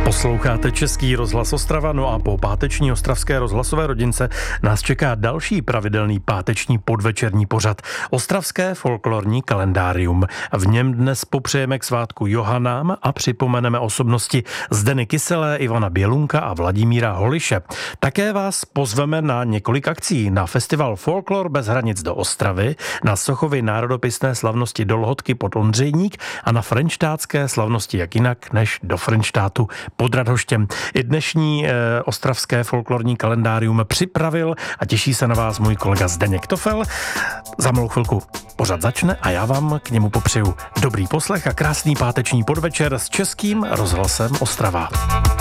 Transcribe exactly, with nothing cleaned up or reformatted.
Posloucháte Český rozhlas Ostrava, no a po páteční ostravské rozhlasové rodince nás čeká další pravidelný páteční podvečerní pořad. Ostravské folklorní kalendárium. V něm dnes popřejeme k svátku Johanám a připomeneme osobnosti Zdeny Kyselé, Ivana Bělunka a Vladimíra Holiše. Také vás pozveme na několik akcí. Na festival Folklor bez hranic do Ostravy, na Sochovy národopisné slavnosti do Lhotky pod Ondřejník a na frenštátské slavnosti jak jinak než do Frenštátu pod Radhoštěm. I dnešní e, ostravské folklorní kalendárium připravil a těší se na vás můj kolega Zdeněk Tofel. Za malou chvilku pořad začne a já vám k němu popřeju dobrý poslech a krásný páteční podvečer s Českým rozhlasem Ostrava.